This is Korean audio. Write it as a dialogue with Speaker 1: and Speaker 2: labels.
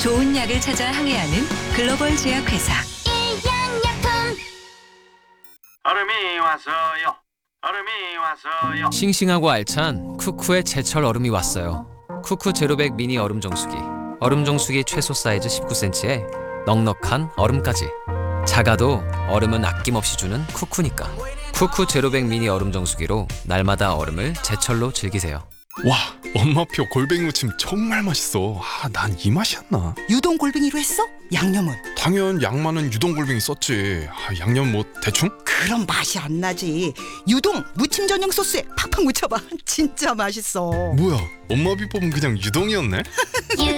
Speaker 1: 좋은 약을 찾아 항해하는 글로벌 제약회사.
Speaker 2: 얼음이 왔어요. 얼음이 왔어요.
Speaker 3: 싱싱하고 알찬 쿠쿠의 제철 얼음이 왔어요. 쿠쿠 제로백 미니 얼음 정수기. 얼음 정수기 최소 사이즈 19cm에 넉넉한 얼음까지. 작아도 얼음은 아낌없이 주는 쿠쿠니까. 쿠쿠 제로백 미니 얼음 정수기로 날마다 얼음을 제철로 즐기세요.
Speaker 4: 와, 엄마표 골뱅이 무침 정말 맛있어. 난 이 맛이 안 나.
Speaker 5: 유동 골뱅이로 했어? 양념은?
Speaker 4: 당연 양 많은 유동 골뱅이 썼지. 양념 뭐 대충?
Speaker 5: 그럼 맛이 안 나지. 유동 무침 전용 소스에 팍팍 묻혀봐. 진짜 맛있어.
Speaker 4: 뭐야, 엄마 비법은 그냥 유동이었네?